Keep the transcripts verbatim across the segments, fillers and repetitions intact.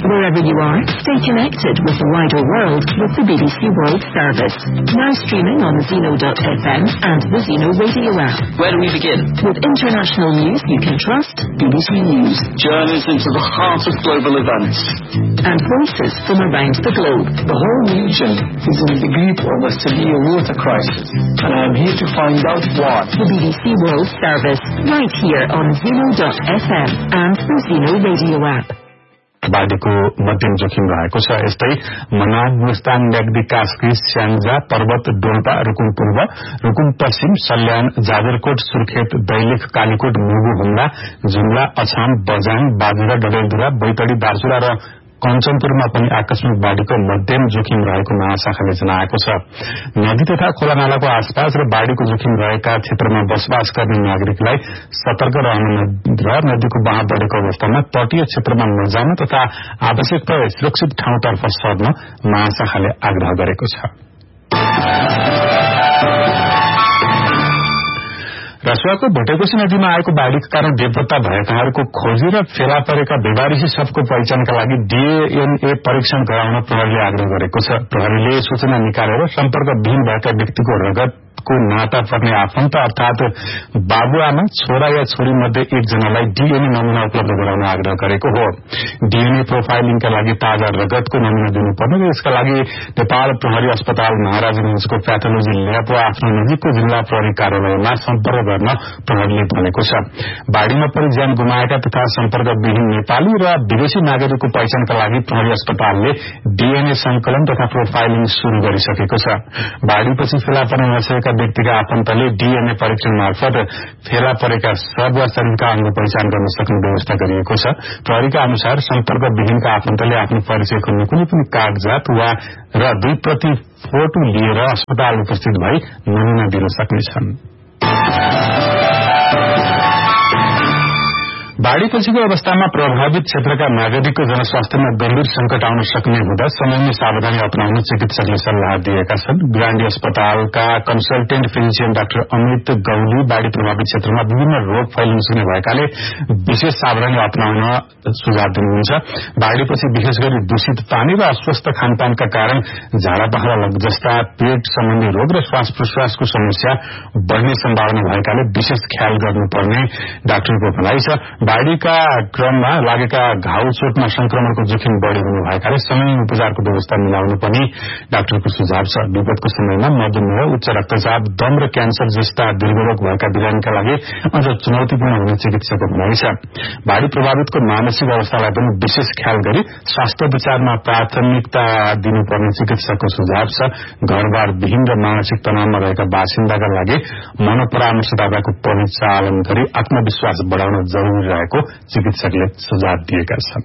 Wherever you are, stay connected with the wider world with the B B C World Service. Now streaming on Zeno dot f m and the Zeno Radio app. Where do we begin? With international news you can trust, B B C News. Journeys into the heart of global events. And voices from around the globe. The whole region is in the grip of a severe water crisis, and I am here to find out what. The B B C World Service, right here on Zeno dot f m and the Zeno Radio app. बाढीको मध्यम जोखिम रहेको छ। यस्तै मनाङ, मुस्ताङ, म्याग्दी, कास्की, स्याङ्जा, पर्वत, डोल्पा, रुकुम पूर्व, रुकुम पश्चिम, सल्यान, जाजरकोट, सुर्खेत, दैलेख, कालीकोट, मुगु, हुम्ला, जुम्ला, अछाम, बजाङ, बाजुरा, डडेलधुरा, बैतडी, दार्चुला र कञ्चनपुरमा पनि आकस्मिक बाढीको मध्यम जोखिम रहेको महाशाखाले जनाएको छ। नदी तथा खोलानालाको आसपास र बाढीको जोखिम रहेका क्षेत्रमा बसोबास गर्ने नागरिकलाई सतर्क रहन र नदीको बहाव बढेको अवस्थामा तटीय क्षेत्रमा नजान तथा आवश्यक भए सुरक्षित ठाउँतर्फ सर्न महाशाखाले आग्रह गरेको छ। रसुवाको भोटेकोशी नदीमा आएको बाढ़ीका कारण बेपत्ता भएकाहरूको खोजी र फेला परेका बेवारिसी सबको पहिचानका लागि डीएनए परीक्षण गराउन प्रहरीले आग्रह गरेको छ। प्रहरीले सूचना निकालेर सम्पर्क विहीन भएका व्यक्तिको रगतको नाता पर्ने आफन्त अर्थात बाबुआमा, छोरा या छोरी मध्ये एकजनालाई डीएनए नमूना उपलब्ध गराउन आग्रह गरेको हो। डीएनए प्रोफाइलिङका लागि ताजा रगतको नमूना दिनुपर्ने र यसका लागि नेपाल प्रहरी अस्पताल महाराजगंजको प्याथोलोजी ल्याब वा आफ्नो नजिकको जिल्ला प्रहरी कार्यालयमा सम्पर्क गर्न प्रहरीले भनेको छ। बाढ़ीमा परि ज्यान गुमाएका तथा सम्पर्क विहीन नेपाली र विदेशी नागरिकको पहिचानका लागि प्रहरी अस्पतालले डीएनए संकलन तथा प्रोफाइलिङ शुरू गरिसकेको छ। बाढ़ीपछि फेला पर्न नसकेका व्यक्तिका आफन्तले डीएनए परीक्षण मार्फत फेला परेका शव वा शरीरका अंग पहिचान गर्न सक्ने व्यवस्था गरिएको छ। प्रहरीका अनुसार सम्पर्क विहीनका आफन्तले आफ्नो परिचय खोज्ने कुनै पनि कागजात वा र दुई प्रति फोटो लिएर अस्पताल उपस्थित भई नमूना दिन सक्नेछन्। बाढ़ीपछिको अवस्थामा प्रभावित क्षेत्रका नागरिकको जनस्वास्थ्यमा गम्भीर संकट आउन सक्ने हुँदा समयमै सावधानी अपनाउन चिकित्सकले सल्लाह दिएका छन्। बिरान्डी अस्पतालका consultant physician doctor Amit Gauli बाढ़ी प्रभावित क्षेत्रमा विभिन्न रोग फैलिन सक्ने भएकाले विशेष सावधानी अपनाउन सुझाव दिनुहुन्छ। बाढ़ीपछि विशेष गरी दूषित पानी र अस्वस्थ खानपानका कारण झाडा पखाला जस्ता पेट सम्बन्धी रोग र श्वास प्रश्वासको समस्या बढ़ने सम्भावना भएकाले विशेष ख्याल गर्नुपर्ने डाक्टरको भनाइ छ। बाढ़ीका क्रममा लागेका घाउ चोटमा संक्रमणको जोखिम बढ़ी हुने भएकाले समय उपचारको व्यवस्था मिलाउनु पनि डाक्टरको सुझाव छ। विपदको समयमा मधुमेह, उच्च रक्तचाप, दम र क्यान्सर जस्ता दीर्घरोग भएका बिरामीका लागि अझ चुनौतीपूर्ण हुने चिकित्सकको भनाइ छ। बाढ़ी प्रभावितको मानसिक अवस्थालाई पनि विशेष ख्याल गरी स्वास्थ्य विचारमा प्राथमिकता दिनुपर्ने चिकित्सकको सुझाव छ। घरबार विहीन र मानसिक तनावमा रहेका बासिन्दाका लागि मनोपरामर्शदाताको परिचालन गरी आत्मविश्वास बढ़ाउन जरूरी रहेको चिकित्सकले सुझाव दिएका छन्।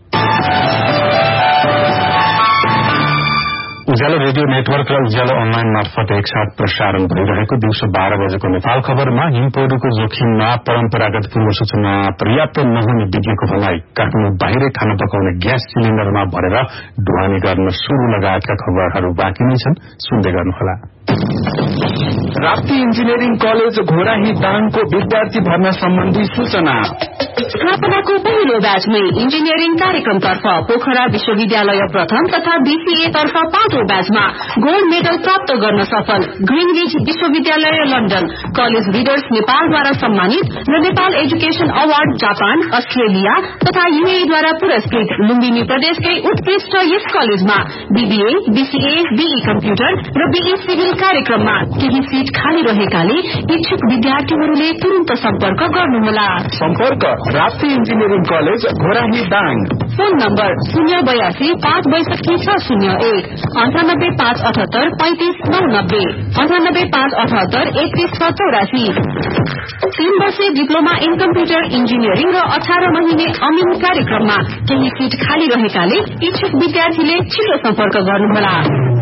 उज्यालो रेडियो नेटवर्क र उज्यालो अनलाइन मार्फत एकसाथ प्रसारण भइरहेको दिउँसो बाह्र बजेको नेपाल खबरमा हिमपौडीको जोखिममा परम्परागत पूर्व सूचना पर्याप्त नहुने विज्ञको भनाई, काठमाडौँ बाहिरै खाना पकाउने ग्यास सिलिण्डरमा भरेर ढुवानी गर्न शुरू लगायतका खबरहरू बाँकी नै छन्, सुन्दै गर्नुहोला। राप्ती इन्जिनियरिङ कलेज घोराही दाङको विद्यार्थी भर्ना सम्बन्धी सूचना। स्थापनाको पहिलो ब्याचमै इन्जिनियरिङ कार्यक्रमतर्फ पोखरा विश्वविद्यालय प्रथम तथा बीसीए तर्फ पाँचौं ब्याचमा गोल्ड मेडल प्राप्त गर्न सफल ग्रिनविच विश्वविद्यालय लन्डन, कलेज रिडर्स नेपालद्वारा सम्मानित र Nepal education award Japan, Australia तथा यूएईद्वारा पुरस्कृत लुम्बिनी प्रदेशकै उत्कृष्ट यस कलेजमा बीबीए, बीसीए, बीई कम्प्युटर र बीई सिभिल कार्यक्रममा केही सीट खाली रहेकाले इच्छुक विद्यार्थीहरूले तुरन्त सम्पर्क गर्नुहोला। सम्पर्क Rapti engineering college Ghorahi Dang. Phone number शून्य बयासी पाँच बैसठी छ शून्य एक, अन्ठानब्बे पाँच अठहत्तर पैंतिस नौ नब्बे, अन्ठानब्बे पाँच अठहत्तर एकतीस छ चौरासी। तीन वर्षे डिप्लोमा इन कम्प्युटर इन्जिनियरिङ र अठार महिने अमिन कार्यक्रममा केही सीट खाली रहेकाले इच्छुक विद्यार्थीले छिटो सम्पर्क गर्नुहोला।